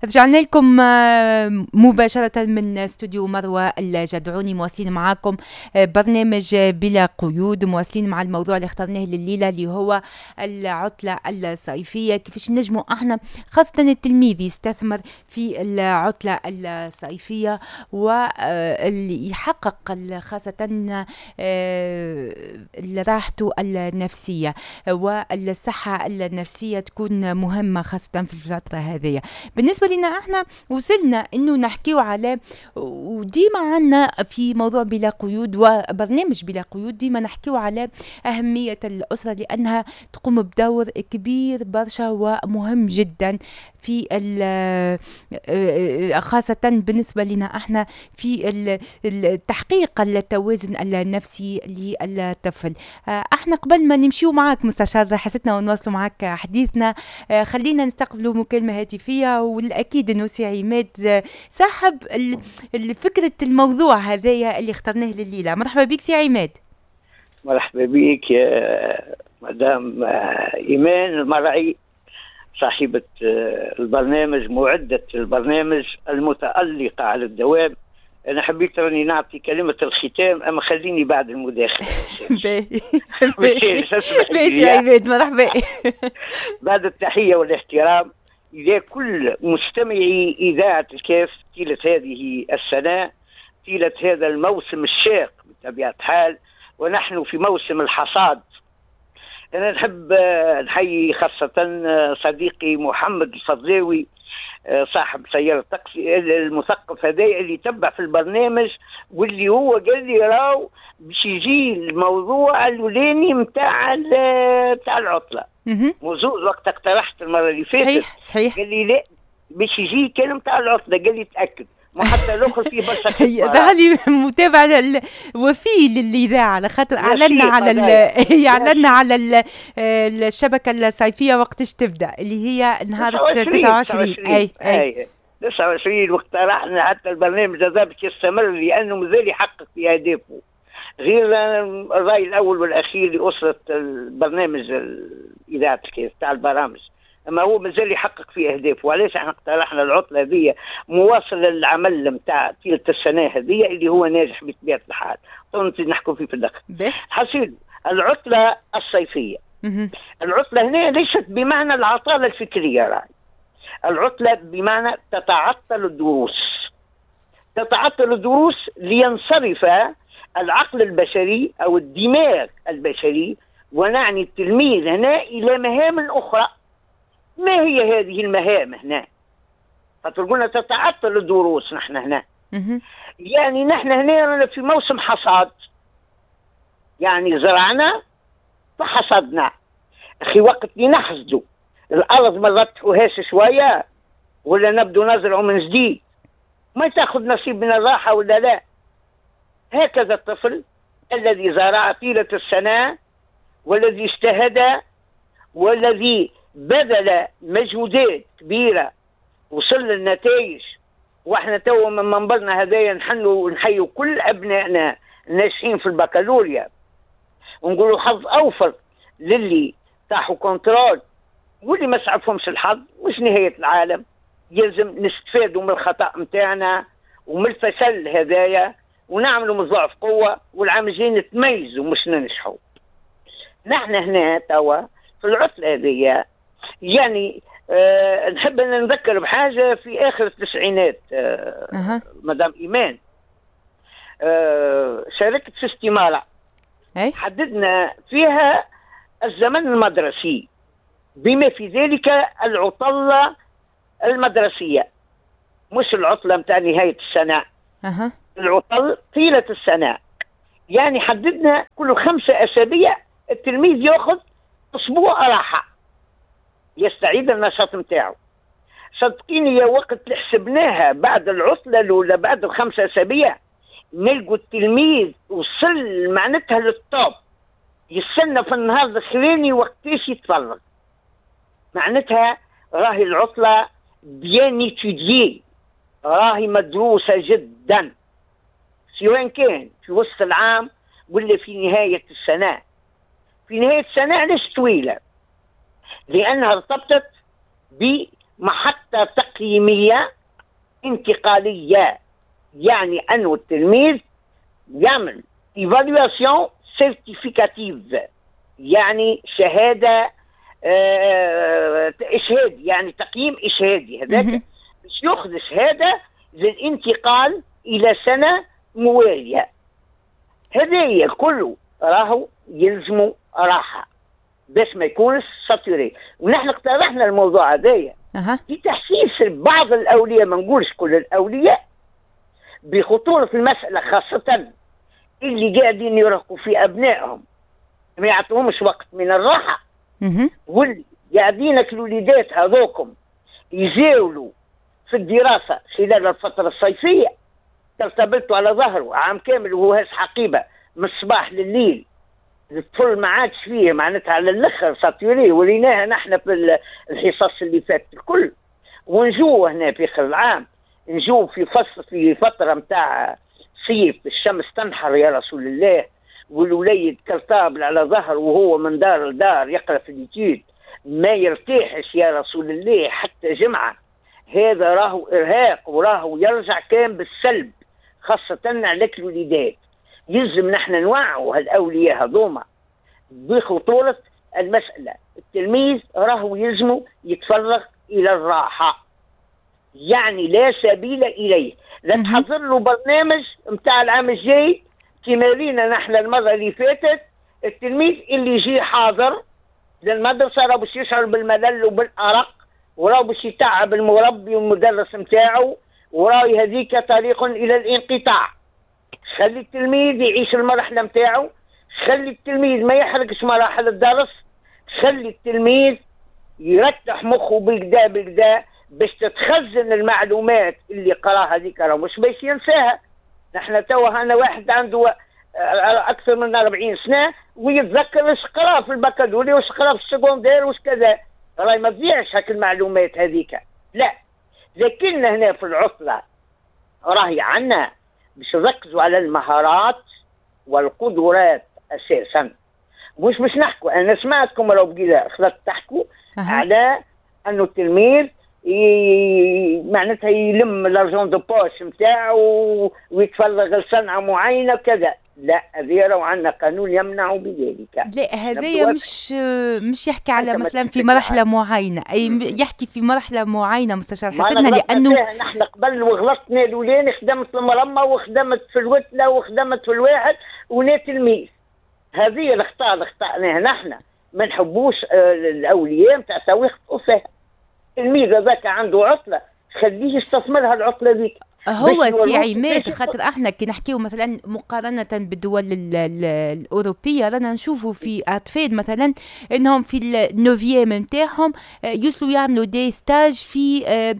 رجعنا لكم مباشرة من استوديو مروى الجدعوني، مواصلين معاكم برنامج بلا قيود، مواصلين مع الموضوع اللي اخترناه لليلة اللي هو العطلة الصيفية. كيفاش نجموا احنا خاصة التلميذ يستثمر في العطلة الصيفية واللي يحقق خاصة راحته النفسية والصحة النفسية تكون مهمة خاصة في الفترة هذه. بالنسبة لنا احنا وصلنا انه نحكيو على، وديما عنا في موضوع بلا قيود وبرنامج بلا قيود ديما نحكيو على أهمية الأسرة، لأنها تقوم بدور كبير برشا ومهم جدا في خاصة بالنسبة لنا احنا في تحقيق التوازن النفسي للطفل. احنا قبل ما نمشيو معك مستشار حسيتنا ونواصلوا معك حديثنا، خلينا نستقبلوا مكالمة هاتفية، والأكيد أنه سي عماد صاحب فكرة الموضوع هذايا اللي اخترناه لليلة. مرحبا بك سي عماد. مرحبا بك يا مدام إيمان المرعي، صاحبة البرنامج، معدة البرنامج المتألقة على الدوام. أنا حبيت راني نعطي كلمة الختام، أما خليني بعد المداخلة. باهي يا عماد، مرحبا. بعد التحية والاحترام إلى كل مستمعي إذاعة الكاف طيلة هذه السنة، طيلة هذا الموسم الشاق بطبيعة الحال، ونحن في موسم الحصاد. أنا نحب نحيي خاصة صديقي محمد الفضلاوي صاحب سيارة التاكسي المثقف هذا اللي تبع في البرنامج، واللي هو قال لي راو باش يجي الموضوع الولاني متاع العطلة. موضوع وقت اقترحت المرة اللي فاتت صحيح قال لي لا باش يجي كلام متاع العطلة، قال لي تأكد، وحتى الاخر فيه برشا هذا لي متابع وفي للاذاعه، على خاطر اعلنا على الشبكه الصيفيه وقتاش تبدا، اللي هي نهار 29. اي 29 واقترحنا حتى البرنامج هذا باش يستمر، لانه مازال يحقق في اهدافه، غير الراي الاول والاخير لاسره البرنامج اذاعه الكاف تاع البرامج، اما هو مازال يحقق في اهدافه. وعلاش احنا اقترحنا العطله هذه مواصله للعمل نتاع طيله السنه هذه اللي هو ناجح بطبيعه الحال، نحكوا فيه في الدقه. حسيل العطله الصيفيه، العطله هنا ليست بمعنى العطاله الفكريه، راي العطله بمعنى تتعطل الدروس، تتعطل الدروس لينصرف العقل البشري او الدماغ البشري، ونعني التلميذ هنا الى مهام اخرى. ما هي هذه المهام هنا؟ فتقولنا تتعطل الدروس. نحن هنا يعني نحن هنا في موسم حصاد، يعني زرعنا فحصدنا. اخي وقت نحصدوا الارض ما تحوهاش شويه ولا نبدو نزرعوا من جديد، ما تاخذ نصيب من الراحه ولا لا؟ هكذا الطفل الذي زرع طيله السنه والذي اجتهد والذي بذل مجهودات كبيرة وصل للنتائج، واحنا تو من منبرنا هدايا نحيوا كل ابنائنا الناجحين في البكالوريا، ونقولوا حظ اوفر للي طاحوا كنترول، واللي ما سعفهمش الحظ مش نهاية العالم. يلزم نستفادوا من الخطأ متاعنا ومن الفشل هدايا ونعملوا من ضعف قوة، والعام الجاي نتميزوا مش ننجحوا. نحن هنا توا في العطلة هذه يعني نحب أن نذكر بحاجة في آخر التسعينات. مدام إيمان شاركت في استمارة حددنا فيها الزمن المدرسي بما في ذلك العطلة المدرسية، مش العطلة متاع نهاية السنة، العطل طيلة السنة. يعني حددنا كل 5 أسابيع التلميذ يأخذ أسبوع راحة يستعيد النشاط متاعه. صدقيني يا وقت اللي حسبناها بعد العطلة الأولى بعد 5 أسابيع نلقوا التلميذ وصل معناتها للطوب، يستنى في النهار الأخراني وقتاش يتفرغ. معناتها راهي العطلة بيان إتوديي، راهي مدروسة جدا، سواء كان في وسط العام ولا في نهاية السنة. في نهاية السنة علاش طويلة؟ لأنها ارتبطت محطة تقييمية انتقالية، يعني أنه التلميذ يعمل ايفالواسيون سيرتيفيكاتيف، يعني شهادة إشهاد، يعني تقييم إشهادي، هذاك باش ياخذ شهادة للانتقال إلى سنة موالية. هذايا كله راهو يلزموا راحة باش ما يكونش ساتوري. ونحن اقترحنا الموضوع هذايا لتحسيس بعض الأولياء، ما نقولش كل الأولياء، بخطورة المسألة، خاصة اللي قاعدين يرهقوا في أبنائهم ما يعطوهمش وقت من الراحة، واللي قاعدين الوليدات هذوكم يزاولوا في الدراسة خلال الفترة الصيفية. ترتبلتوا على ظهره عام كامل وهو هاز حقيبة من الصباح لليل، الطفل ما عادش فيه معناتها على الاخر ساتوري، وليناها نحن في الحصص اللي فاتت الكل. ونجو هنا في اخر العام، نجو في فترة متاع صيف، الشمس تنحر يا رسول الله، والوليد كرتابل على ظهر وهو من دار لدار يقرأ في اليوتيوب، ما يرتاحش يا رسول الله حتى جمعة. هذا راهو إرهاق وراهو يرجع كان بالسلب، خاصة على الوليدات. يلزم نحن نوعوا هالأولياء هذوما بخطورة المسألة. التلميذ راهو يلزمه يتفرغ إلى الراحة، يعني لا سبيل إليه. لا تحضر له برنامج متاع العام الجاي كما لينا نحن المرة اللي فاتت. التلميذ اللي يجي حاضر للمدرسة راه باش يشعر بالملل وبالأرق، وراه باش يتعب المربي والمدرس متاعه، وراي هذيك طريق إلى الانقطاع. خلي التلميذ يعيش المرحلة متاعه، خلي التلميذ ما يحرقش مراحل الدرس، خلي التلميذ يرتح مخه بالكدا باش تتخزن المعلومات اللي قراها هذيك، راه مش باش ينساها. نحن توا انا واحد عنده اكثر من 40 سنه ويتذكر ايش قرا في البكالوريا وايش قرا في السكوندير وايش كذا، راهي ما تضيعش هاك المعلومات هذيك. لا، لكن هنا في العطله راهي عنا باش نركزوا على المهارات والقدرات اساسا. مش باش نحكوا، انا سمعتكم راهو بقيله خلطت تحكوا على انه التلميذ معناتها يلم الارجون دو بوش نتاعو ويتفرغ لصنعه معينه وكذا. لا، هذه راهو عندنا قانون يمنع بذلك. لا، هذايا مش يحكي على مثلا في مرحله معينه، اي يحكي في مرحله معينه مستشار حسننا، لانه نحن قبل وغلطنا الاولاني، خدمت المرمى وخدمت في الوتله وخدمت في الواحد ونا تلميذ. هذه الاخطاء اللي اخطأناها نحن، ما نحبوش الاولياء نتاع سوا يخطئوا فيها. الميزه ذاك عنده عطله، خليه يستثمرها العطله ذيك. هو سي عماد، خاطر احنا كي نحكيو مثلا مقارنه بالدول الاوروبيه، رانا نشوفوا في اطفال مثلا انهم في النوفيام نتاعهم يوصلوا يعملوا دي ستاج في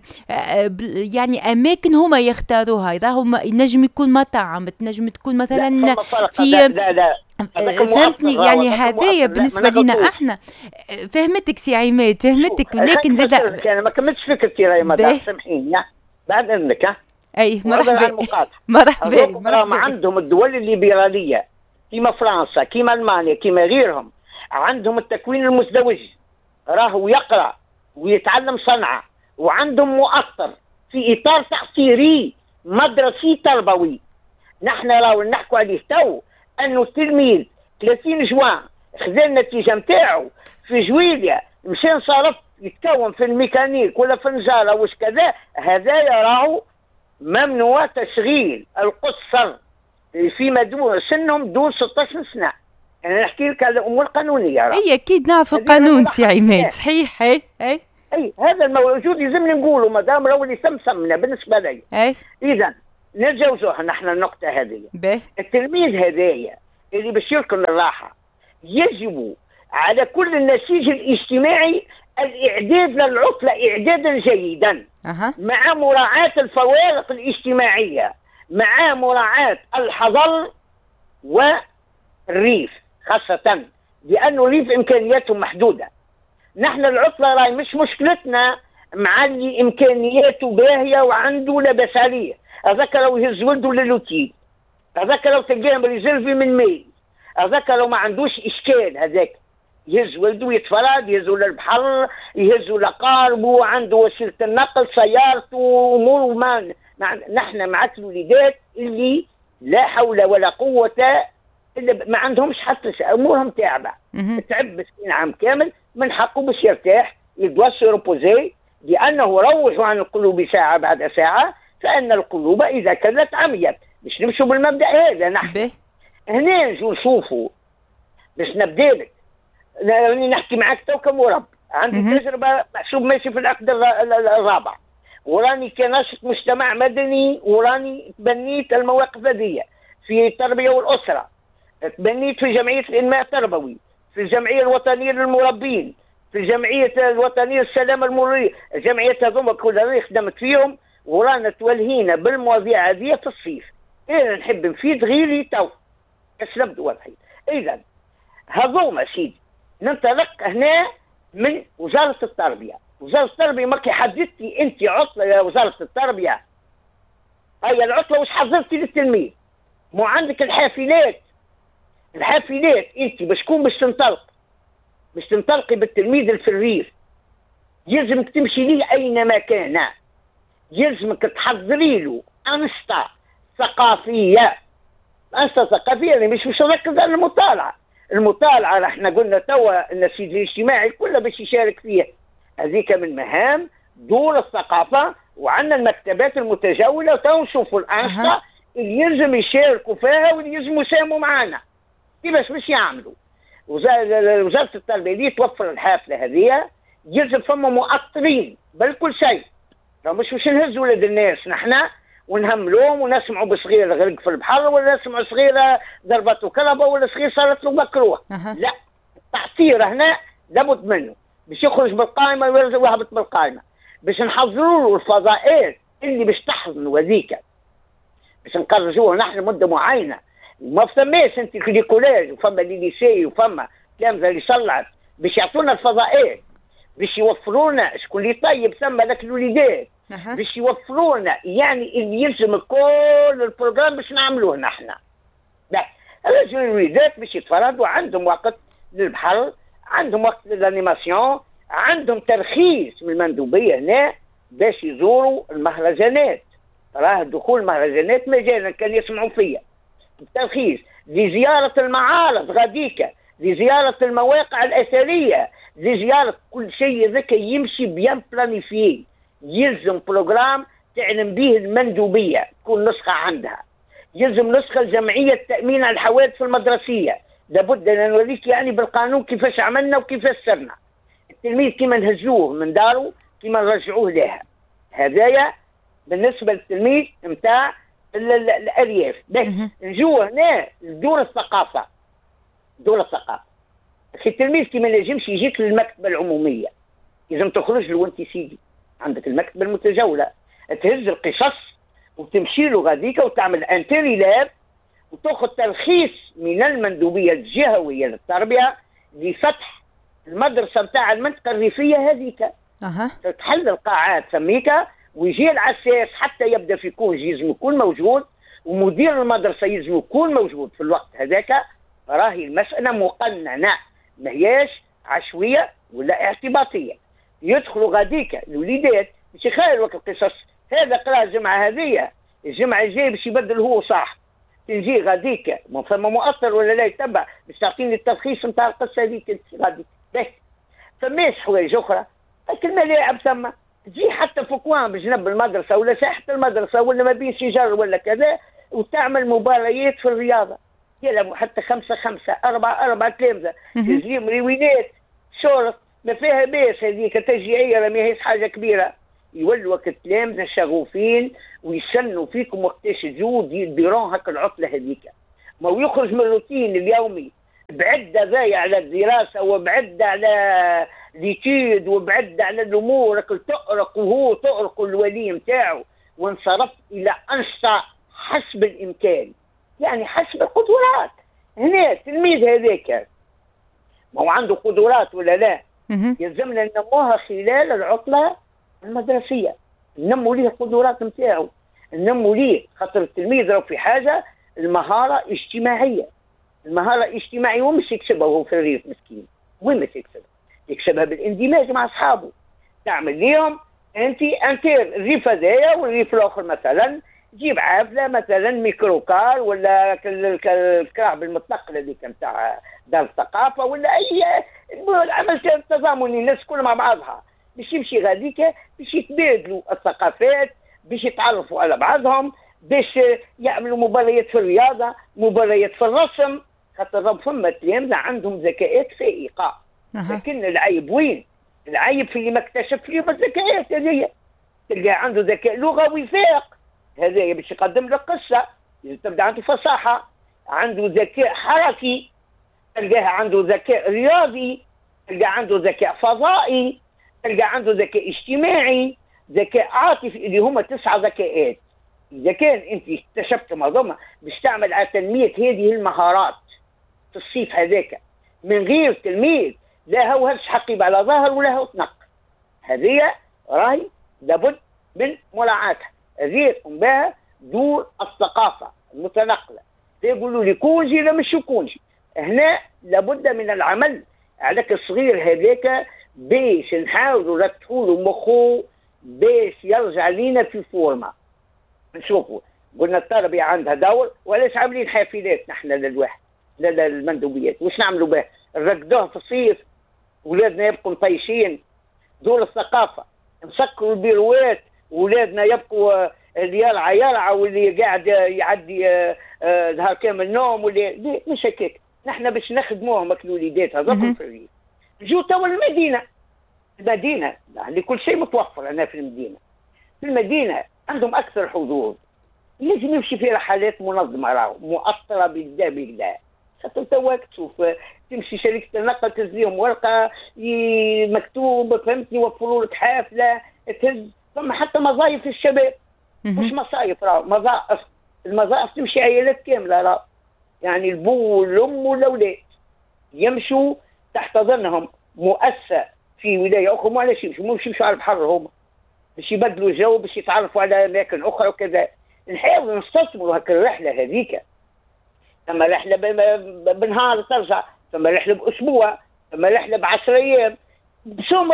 يعني اماكن هما يختاروها. راهم ينجم يكون مطعم، تنجم تكون مثلا في لا فهمتني، يعني هذايا بالنسبه لنا احنا. فهمتك سي عماد، فهمتك، لكن زاد انا ما كملتش فكرتي راهي مدام، سامحيني بعد اذنك. اي مرحبا مرحبا. عندهم الدول الليبراليه كيما فرنسا كيما المانيا كيما غيرهم، عندهم التكوين المزدوج، راهو يقرا ويتعلم صنعه، وعندهم مؤطر في اطار تحصيري مدرسي تربوي. نحن راهو نحكوا عليه تو انه التلميذ 30 جوان خذا النتيجه نتاعو في جويليا، مشى صرف يتكون في الميكانيك ولا في النجاره واش كذا، هذايا راهو ممنوع تشغيل القصر فيما دون سنهم دون 16 سنه. انا نحكي لك هذا امور قانونيه. اي اكيد نعرف القانون سي عماد، صحيح. اي هذا الموجود يلزمني نقوله مادام راهو اللي سمسمنا بالنسبه لي. اذا نتجاوزوها نحن النقطه هذه. التلميذ هذايا اللي باش يركن الراحه، يجب على كل النسيج الاجتماعي الاعداد للعطله اعدادا جيدا، مع مراعاة الفوارق الاجتماعية، مع مراعاة الحضر والريف خاصة، لأنه الريف إمكانياته محدودة. نحن العطلة راي مش مشكلتنا مع اللي إمكانياته باهية وعنده لباس عليه، هذاك لو يهز ولده للوتيل، هذاك لو تلقاه ريزيرفي من ميل، هذاك لو ما عندوش إشكال، هذاك يهز ولده يتفرج، يهزوا للبحر، يهزوا لقاربه، عنده وسيله النقل، سيارته، اموره. نحن معك الوليدات اللي لا حول ولا قوه الا ما عندهمش حتى امورهم تعبه، تعب مسكين عام كامل، من حقه باش يرتاح، يدوا سيروبوزي، لانه روحوا عن القلوب ساعه بعد ساعه، فان القلوب اذا كانت عميت. باش نمشوا بالمبدا هذا نحن هنا نجوا نشوفوا، باش نبدا لك راني نحكي معك تو كمربي، عندي تجربه محسوب ماشي في العقد الرابع، وراني كناشط مجتمع مدني، وراني تبنيت المواقف هذه في التربيه والاسره، تبنيت في جمعيه الانماء التربوي، في الجمعيه الوطنيه للمربين، في الجمعيه الوطنيه للسلامه المروريه، الجمعيات هذوما كلها خدمت فيهم، ورانا تولهينا بالمواضيع هذه في الصيف. انا نحب نفيد غيري تو اسلمت واضحين. اذا هذوما سيدي ننطلق هنا من وزاره التربيه. وزاره التربيه ما كي حددتي انت عطله يا وزاره التربيه، هي العطله واش حضرتي للتلميذ؟ مو عندك الحافلات انت باش تكون باش تنطلقي بالتلميذ الفرير، يلزمك تمشي ليه اينما كان، يلزمك تحضري له انشطه ثقافيه. انشطه ثقافيه يعني مش نركز على المطالعه احنا قلنا توا النسيج الاجتماعي كله باش يشارك فيه، هذيك من مهام دور الثقافه، وعندنا المكتبات المتجوله تو نشوفوا الانشطه اللي يلزم يشاركوا فيها واللي يلزموا يساهموا معنا. كيفاش باش يعملوا؟ وزاره التربيه اللي توفر الحافله هذه يلزم فما مؤطرين بالكل شيء، مش باش نهز ولاد الناس نحن ونهملوهم ونسمعوا بصغير غرق في البحر، ولا نسمعوا صغيره ضربته كلبه، ولا صغير صارت له مكروه. لا، التعطير هنا لابد منه باش يخرج بالقائمه ويهبط بالقائمه، باش نحضروا له الفضاءات اللي باش تحضن وذيك، باش نخرجوه نحن مده معينه. ما فماش انت كوليج وفما ليسي وفما تلامذه اللي صلعت باش يعطونا الفضاءات، باش يوفرونا شكون اللي طيب ثم لك الوليدات، باش يوفرونا يعني اللي يلزم كل البروجرام باش نعملوه نحن. الرجل الوليدات باش يتفرجوا، عندهم وقت للبحر، عندهم وقت للانيماسيون، عندهم ترخيص من المندوبيه هنا باش يزوروا المهرجانات. راه دخول المهرجانات مجانا كان يسمعوا فيا، الترخيص لزياره المعارض غاديكا، لزياره المواقع الاثريه، لزياره كل شيء ذاك يمشي بيان بلانيفي. يلزم بروجرام تعلم به المندوبيه تكون نسخه عندها، يلزم نسخه لجمعيه تامين الحوادث المدرسيه، لابد ان نوريك يعني بالقانون كيفاش عملنا وكيفاش سرنا. التلميذ كيما نهزوه من داره كيما نرجعوه لها. هذايا بالنسبه للتلميذ نتاع الارياف. نجوا هنا لدور الثقافه. التلميذ كيما نجمش يجيك للمكتبه العموميه، لازم تخرج له وانت سيدي عندك المكتبه المتجوله، تهز القصص وتمشي له غاديك وتعمل انتري لاب وتاخذ ترخيص من المندوبيه الجهويه للتربيه لفتح المدرسه نتاع المنطقه الريفيه هذيك. تحل القاعات سميك، ويجي العساس حتى يبدا في كونج يلزم يكون موجود، ومدير المدرسه يلزم يكون موجود في الوقت هذاك. راهي المساله مقننه، ما هياش عشويه ولا اعتباطيه. يدخلوا غاديك الوليدات باش يخير وقت القصص، هذا قرا الجمعه هذه، الجمعه الجايه باش يبدل هو صح، تنجي غاديك ما فما مؤثر ولا لا يتبع باش تعطيني الترخيص نتاع القصه هذيك غاديك. فماش حوايج اخرى، لكن الملاعب ثم تجي حتى في كوان بجنب المدرسه ولا ساحه المدرسه ولا ما بين شجر ولا كذا، وتعمل مباريات في الرياضه، يلعبوا حتى 5-5 4 تلامذه، تجي مريوينات شرط ما فيها باس، هذيك تشجيعيه راه ماهيش حاجه كبيره. يولوا التلامذه شغوفين ويسنوا فيكم وقتاش تجوا يديرون هكا العطله هذيك، ما يخرج من الروتين اليومي، بعد ضايع على الدراسه وبعد على ليتيد وبعد على الامور تؤرق، وهو تؤرق الولي نتاعو، وانصرف الى انشطه حسب الامكان، يعني حسب القدرات. هنا التلميذ هذاك ما هو عنده قدرات ولا لا؟ يلزمنا ننموها خلال العطله المدرسيه، ننمو ليه القدرات نتاعو، ننمو ليه، خاطر التلميذ راه في حاجه المهاره اجتماعيه، المهاره الاجتماعيه ومش يكسبها وهو في الريف مسكين، وين ما تكسبها؟ تكسبها بالاندماج مع اصحابه، تعمل ليهم انت انتير الريف هذايا والريف الاخر مثلا، جيب حافله مثلا ميكروكار ولا الكراهب المتنقل هذيك نتاع دار الثقافه ولا اي عمل تضامني الناس كلها مع بعضها باش يمشي غاديك، باش يتبادلوا الثقافات، باش يتعرفوا على بعضهم، باش يعملوا مباريات في الرياضه، مباريات في الرسم، خاطر فما تلامذه عندهم ذكاءات فائقه. لكن العيب وين؟ العيب في اللي ما اكتشف فيهم الذكاءات هذيا. تلقى عنده ذكاء لغوي فائق، هذايا باش يقدم لك قصه، تبدا عنده فصاحه، عنده ذكاء حركي، تلقاه عنده ذكاء رياضي، تلقى عنده ذكاء فضائي، تلقى عنده ذكاء اجتماعي، ذكاء عاطفي، اللي هما 9 ذكاءات. اذا كان انت اكتشفت منظومه باش تعمل على تنميه هذه المهارات في الصيف هذاك من غير تلميذ، لا هو هرش حقيب على ظاهر ولا هو تنق، هذه راهي لابد من مراعاتها. هذه يقوم بها دور الثقافه المتنقله، يقولوا لي كونجي لا مش كونجي، هنا لابد من العمل على الصغير هذاك باش نحاولوا نرتحوا له مخه باش يرجع لينا في فورما. نشوفوا قلنا التربيه عندها دور، ولاش عاملين حافلات نحن للواحد للمندوبيات، واش نعملوا به؟ نرقدوه في الصيف، ولادنا يبقوا مطيشين. دور الثقافه نسكروا البيروات، ولادنا يبقوا اللي يرعى واللي قاعد يعدي نهار كامل نوم، واللي مش هكاك. نحن باش نخدموهم الوليدات هذوك في الريف، نجيو توا المدينه اللي كل شيء متوفر هنا في المدينه. في المدينه عندهم اكثر حضور، لازم يمشي في رحلات منظمه راهو مؤثره بكدا. خاطر توا تشوف تمشي شركه النقل تهز لهم ورقه مكتوب، فهمتني، يوفروا لك حافله تهز. ثم حتى مصايف الشباب، مش مصايف راهو مظائف، المظائف تمشي عائلات كامله راهو، يعني البو والام والاولاد يمشوا تحت ظنهم مؤسسه في ولايه اخرى. معلش يمشوا على البحر هما باش يبدلوا جو، باش يتعرفوا على اماكن اخرى وكذا. نحاول نستثمروا هكا الرحله هذيك، ثم رحله بنهار ترجع، ثم رحله باسبوع، ثم رحله ب10 ايام، بسوم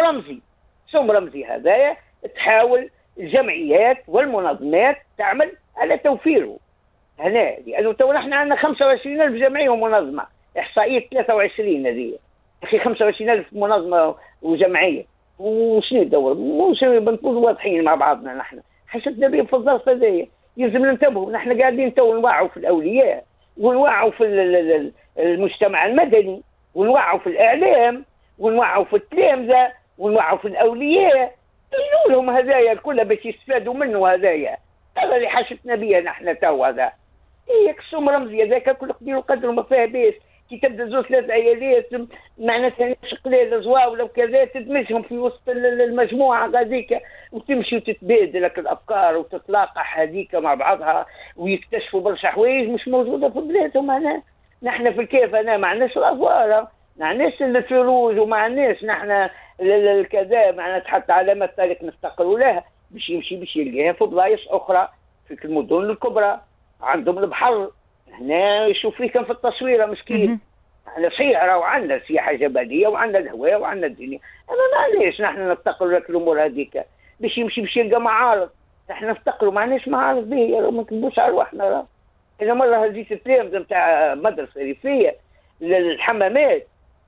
رمزي هذايا. تحاول الجمعيات والمنظمات تعمل على توفيره هنا، لانه تو نحن عندنا 25,000 جمعيه ومنظمه، احصائيه 23 هذه اخي، 25,000 منظمه وجمعيه، وشنو الدور؟ مش بنكونوا واضحين مع بعضنا. نحن حسيتنا بهم في الظرف هذايا، يلزم ننتبهوا. نحن قاعدين تو نوعوا في الاولياء، ونوعوا في المجتمع المدني، ونوعوا في الاعلام، ونوعوا في التلامذه، ونوعوا في الاولياء، نقول لهم هذايا كلها باش يستفادوا منه. هذايا هذا اللي حاجتنا بيه نحن تو. هذا يكسوم رمزي هذاك كل قدير قدر ما فيها بيس. كي تبدا 2-3 عيالات معناتها ناس قليله زواوله وكذا، تدمجهم في وسط المجموعه هذيك، وتمشي وتتبادل لك الافكار وتتلاقح هذيك مع بعضها، ويكتشفوا برشا حوايج مش موجوده في بلادهم. هنا نحن في الكيف هنا ما عندناش الاضواء، ما عندناش الفروج، وما عندناش نحن الكذا، معناتها حتى علامات طريق نستقروا لها باش يمشي باش يلقاها في بلايص اخرى في المدن الكبرى. عندهم البحر هنا يشوف فيه كان في التصويره مسكين. احنا صحيح راهو عندنا سياحه جبليه وعندنا الهواء وعندنا الدنيا، اما معليش نحن نفتقروا لك الامور هذيك باش يمشي باش يلقى معارض. نحن نفتقروا ما عندناش معارض به، ما نكذبوش على روحنا. راه اذا مره هزيت التلامذه نتاع مدرسه ريفيه للحمامات،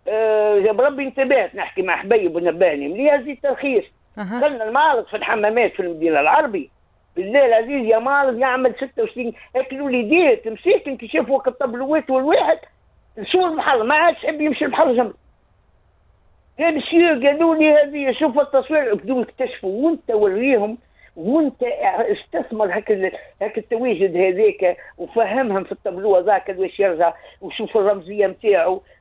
جاب ربي انتبهت نحكي مع حبيب ونبهني ملي هزيت ترخيص. قلنا المعرض في الحمامات في المدينه العربي بالله العزيز يا معرض يعمل 26 هيك. الوليدات مساكن كي شافوا وقت الطبلوات والواحد نسوا البحر ما عادش يحب يمشي البحر جنب. يا مسيو قالوا لي هذه شوف التصوير، بدون يكتشفوا وانت وريهم، وانت استثمر هك التواجد هذاك، وفهمهم في الطابلو هذاك واش يرجع، وشوف الرمزيه نتاعو،